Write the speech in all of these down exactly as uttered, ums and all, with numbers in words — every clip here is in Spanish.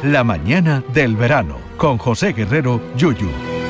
La mañana del verano, con José Guerrero, Yuyu.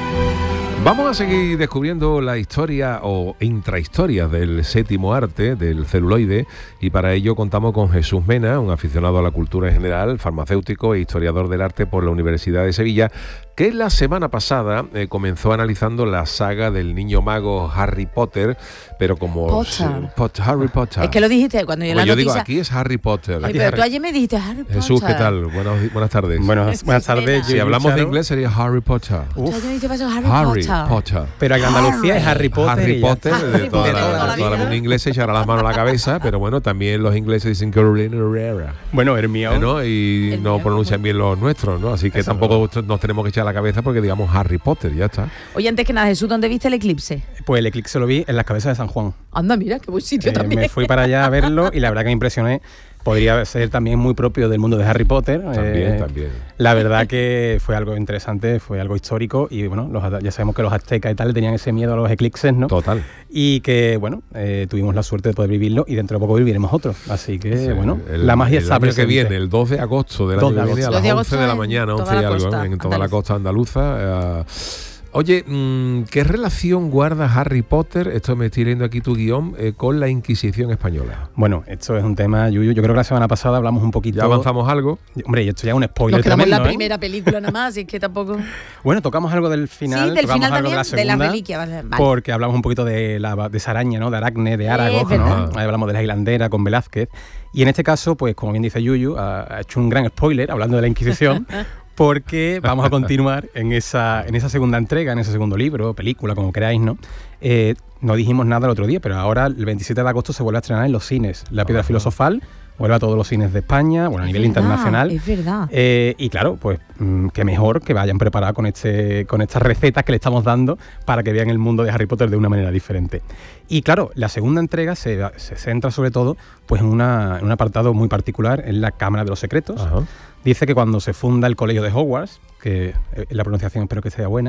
Vamos a seguir descubriendo la historia o intrahistoria del séptimo arte, del celuloide, y para ello contamos con Jesús Mena, un aficionado a la cultura en general, farmacéutico e historiador del arte por la Universidad de Sevilla, que la semana pasada eh, comenzó analizando la saga del niño mago Harry Potter, pero como... Potter. Se, Pot, Harry Potter. Es que lo dijiste cuando yo Como la yo noticia... digo, aquí es Harry Potter. Ay, pero tú ayer me dijiste Harry Potter. Jesús, ¿qué tal? Buenas, buenas tardes. Buenas, buenas tardes. Si hablamos de inglés sería Harry Potter. Uf. Yo me dice, Harry, Harry Potter. Potter. Pero aquí en Andalucía es Harry Potter. Harry Potter, Harry de toda, Potter, la, toda la toda la vida. mundo inglés se echará las manos a la cabeza, pero bueno, también los ingleses dicen Carolina Herrera. Bueno, Hermione. ¿No? Y Hermione, no pronuncian bien los nuestros, ¿no? Así que Eso tampoco no. nos tenemos que echar la cabeza porque digamos Harry Potter, ya está. Oye, antes que nada, Jesús, ¿dónde viste el eclipse? Pues el eclipse lo vi en las cabezas de San Juan. Anda, mira, qué buen sitio Eh, también. me fui para allá a verlo y la verdad que me impresioné. Podría ser también muy propio del mundo de Harry Potter. También, eh, también. La verdad que fue algo interesante, fue algo histórico y bueno, los, ya sabemos que los aztecas y tal tenían ese miedo a los eclipses, ¿no? Total. Y que bueno, eh, tuvimos la suerte de poder vivirlo y dentro de poco viviremos otro. Así que Sí, bueno, el, la magia el está año que presente. viene, el dos de agosto del dos año de que viene, a agosto. las dos de once de la agosto mañana, en once toda y la algo, costa en toda la andaluza. costa andaluza. eh, Oye, ¿qué relación guarda Harry Potter, esto me estoy leyendo aquí tu guión, eh, con la Inquisición española? Bueno, esto es un tema, Yuyu, yo creo que la semana pasada hablamos un poquito... ¿Ya avanzamos algo? Hombre, y esto ya es un spoiler Nos quedamos en la tremendo, ¿eh? primera película nada más, así es que tampoco... Bueno, tocamos algo del final, Sí, del tocamos final algo también, de la de segunda, las reliquias, vale, vale. porque hablamos un poquito de, la, de esa araña, ¿no? De Aracne, de Aragog, Es ¿no? verdad. Ahí hablamos de la hilandera con Velázquez. Y en este caso, pues como bien dice Yuyu, ha, ha hecho un gran spoiler hablando de la Inquisición, porque vamos a continuar en esa, en esa segunda entrega, en ese segundo libro, película, como queráis, ¿no? Eh, no dijimos nada el otro día, pero ahora el veintisiete de agosto se vuelve a estrenar en los cines. La Piedra Filosofal vuelve a todos los cines de España, bueno, a Es nivel verdad, internacional. es verdad. Eh, y claro, pues mmm, qué mejor que vayan preparados con, este, con estas recetas que le estamos dando para que vean el mundo de Harry Potter de una manera diferente. Y claro, la segunda entrega se, se centra sobre todo pues, en, una, en un apartado muy particular, en la Cámara de los Secretos. Ajá. Dice que cuando se funda el colegio de Hogwarts, que eh, la pronunciación espero que sea buena,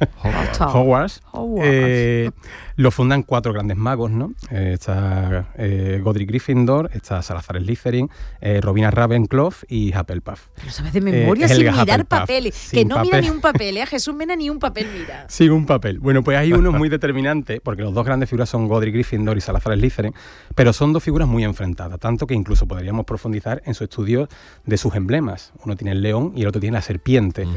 Hogwarts, Hogwarts. eh, lo fundan cuatro grandes magos, ¿no? Eh, está eh, Godric Gryffindor, está Salazar Slytherin, eh, Rowena Ravenclaw y Hufflepuff. Lo sabes de memoria Eh, sin Helga mirar Hufflepuff, papeles. sin Que no mira papel. ni un papel, ¿eh? Jesús Mena ni un papel mira. Sin un papel. Bueno, pues hay uno muy determinante, porque los dos grandes figuras son Godric Gryffindor y Salazar Slytherin, pero son dos figuras muy enfrentadas, tanto que incluso podríamos profundizar en su estudio de sus emblemas. Uno tiene el león y el otro tiene la serpiente.